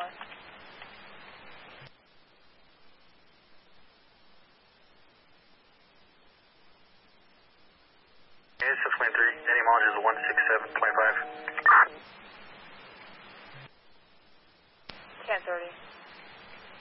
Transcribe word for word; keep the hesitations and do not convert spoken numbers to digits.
six twenty-three, any mileage is one six seven point